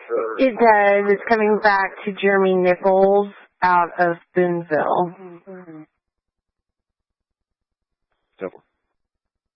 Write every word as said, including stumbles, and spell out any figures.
It does. It's coming back to Jeremy Nichols out of Boonville. Mm-hmm. So